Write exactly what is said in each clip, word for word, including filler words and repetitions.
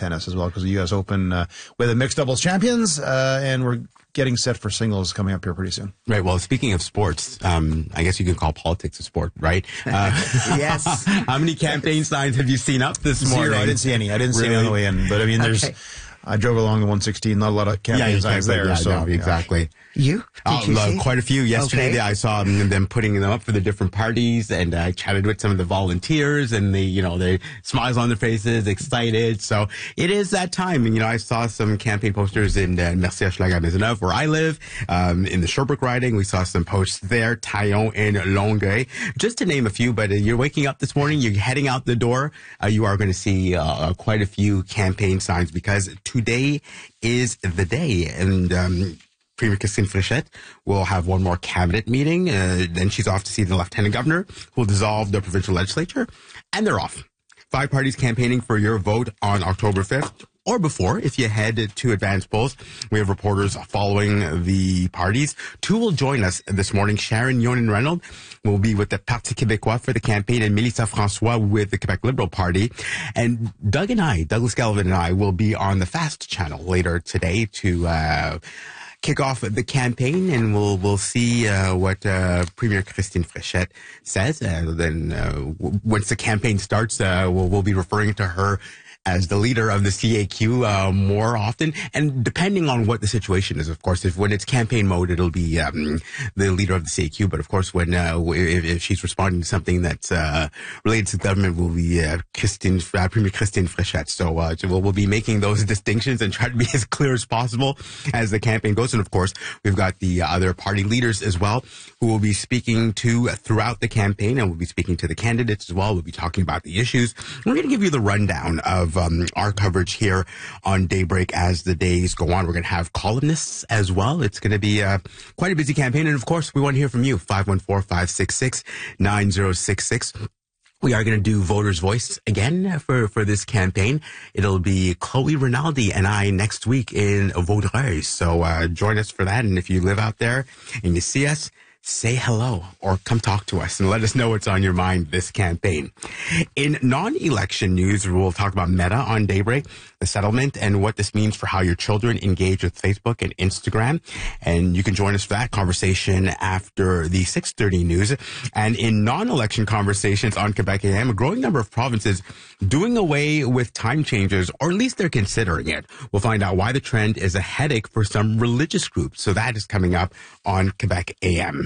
tennis as well, because the U S Open uh, with the mixed doubles champions, uh, and we're getting set for singles coming up here pretty soon. Right. Well, speaking of sports, um, I guess you can call politics a sport, right? Uh, yes. How many campaign signs have you seen up this morning? Zero. I didn't see any. I didn't see Really? any on the way in. But I mean, there's. Okay. I drove along the one sixteen. Not a lot of campaign yeah, signs there. Yeah, so no, exactly. You? Did Oh, you uh, see? quite a few. Yesterday, Okay. I saw them, them putting them up for the different parties, and I chatted with some of the volunteers, and they, you know, they smiles on their faces, excited. So it is that time. And, you know, I saw some campaign posters in uh, Merci Hochelaga Maisonneuve, where I live, um, in the Sherbrooke riding. We saw some posts there, Taillon and Longueuil, just to name a few. But uh, you're waking up this morning, you're heading out the door, uh, you are going to see uh, quite a few campaign signs, because today is the day. And um Premier Christine Fréchette will have one more cabinet meeting. Uh, then she's off to see the lieutenant governor, who will dissolve the provincial legislature, and they're off. Five parties campaigning for your vote on October fifth, or before, if you head to advance polls. We have reporters following the parties. Two will join us this morning. Sharon Yonan-Reynolds will be with the Parti Québécois for the campaign, and Mélissa François with the Quebec Liberal Party. And Doug and I, Douglas Galvin and I, will be on the Fast channel later today to uh kick off the campaign, and we'll we'll see uh, what uh, Premier Christine Fréchette says. Uh, then uh, w- once the campaign starts, uh, we'll, we'll be referring to her as the leader of the C A Q uh, more often, and depending on what the situation is, of course. If when it's campaign mode, it'll be um, the leader of the C A Q. But of course, when uh, if, if she's responding to something that's uh, related to government, will be uh, Christine, uh, Premier Christine Fréchette. So uh, we'll, we'll be making those distinctions and try to be as clear as possible as the campaign goes. And of course, we've got the other party leaders as well, who will be speaking to throughout the campaign, and we'll be speaking to the candidates as well. We'll be talking about the issues. We're going to give you the rundown of Um, our coverage here on Daybreak as the days go on. We're going to have columnists as well. It's going to be uh, quite a busy campaign. And of course, we want to hear from you. five one four, five six six, nine zero six six. We are going to do Voters' Voice again for, for this campaign. It'll be Chloe Rinaldi and I next week in Vaudreuil. So uh, join us for that. And if you live out there and you see us, say hello or come talk to us and let us know what's on your mind this campaign. In non-election news, we'll talk about Meta on Daybreak, the settlement, and what this means for how your children engage with Facebook and Instagram. And you can join us for that conversation after the six thirty news. And in non-election conversations on Quebec A M, a growing number of provinces doing away with time changes, or at least they're considering it. We'll find out why the trend is a headache for some religious groups. So that is coming up on Quebec A M.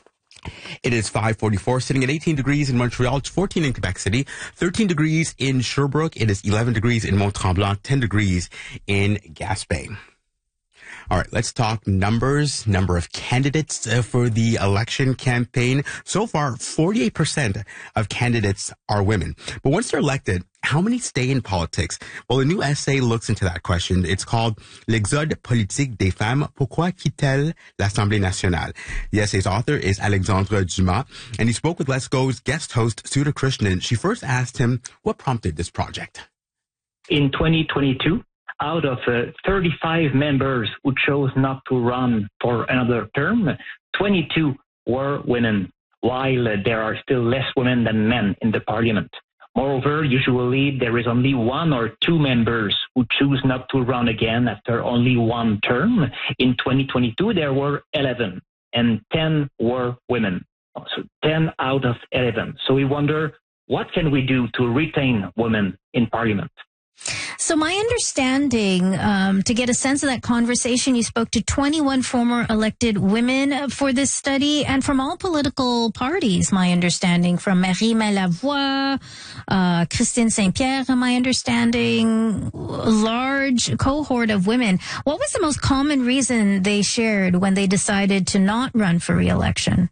It is five forty-four, sitting at eighteen degrees in Montreal. It's fourteen in Quebec City, thirteen degrees in Sherbrooke. It is eleven degrees in Mont-Tremblant, ten degrees in Gaspé. All right, let's talk numbers, number of candidates uh, for the election campaign. So far, forty-eight percent of candidates are women. But once they're elected, how many stay in politics? Well, a new essay looks into that question. It's called L'exode politique des femmes. Pourquoi quittent-elles l'Assemblée nationale? The essay's author is Alexandre Dumas, and he spoke with Let's Go's guest host, Sudha Krishnan. She first asked him what prompted this project. In twenty twenty-two, out of uh, thirty-five members who chose not to run for another term, twenty-two were women, while uh, there are still less women than men in the parliament. Moreover, usually there is only one or two members who choose not to run again after only one term. In twenty twenty-two, there were eleven, and ten were women. So ten out of eleven. So we wonder, what can we do to retain women in parliament? So my understanding, um, to get a sense of that conversation, you spoke to twenty-one former elected women for this study, and from all political parties, my understanding, from Marie Malavoie, uh, Christine Saint-Pierre, my understanding, a large cohort of women. What was the most common reason they shared when they decided to not run for re-election?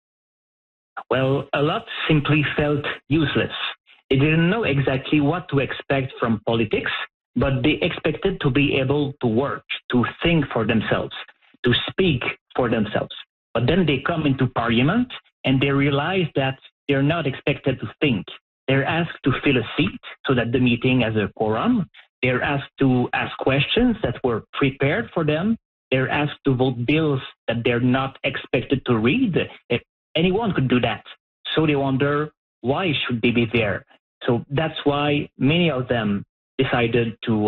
Well, a lot simply felt useless. They didn't know exactly what to expect from politics, but they expected to be able to work, to think for themselves, to speak for themselves. But then they come into parliament and they realize that they're not expected to think. They're asked to fill a seat so that the meeting has a quorum. They're asked to ask questions that were prepared for them. They're asked to vote bills that they're not expected to read. Anyone could do that. So they wonder, why should they be there? So that's why many of them decided to